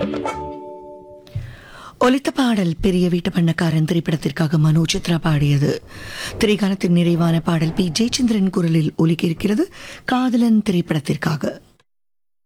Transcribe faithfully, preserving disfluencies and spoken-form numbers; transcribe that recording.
ஒலித்த பாடல் பெரிய வீட்டு பண்ணக்காரன் திரைப்படத்திற்காக மனோ சித்ரா பாடியது. திரைக்காலத்தின் நிறைவான பாடல் பி ஜெயச்சந்திரன் குரலில் ஒலிக்க இருக்கிறது காதலன் திரைப்படத்திற்காக.